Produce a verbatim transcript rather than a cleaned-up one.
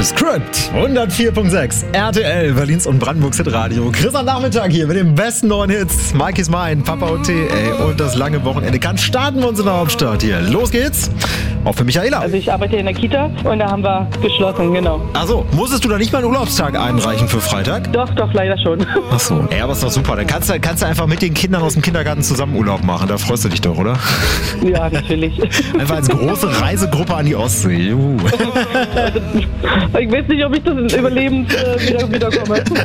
Script hundertvier Komma sechs R T L, Berlins und Brandenburgs Hitradio. Chris am Nachmittag hier mit den besten neuen Hits. Mike is mine, Papa O T, ey, und das lange Wochenende kann starten wir uns in der Hauptstadt hier. Los geht's. Auch für Michaela. Also ich arbeite in der Kita und da haben wir geschlossen, genau. Achso, musstest du da nicht mal einen Urlaubstag einreichen für Freitag? Doch, doch, leider schon. Achso, ja, aber ist doch super. Dann kannst du, kannst du einfach mit den Kindern aus dem Kindergarten zusammen Urlaub machen. Da freust du dich doch, oder? Ja, natürlich. Einfach als große Reisegruppe an die Ostsee. Juhu. Ich weiß nicht, ob ich das überlebend äh, wieder, wieder komme.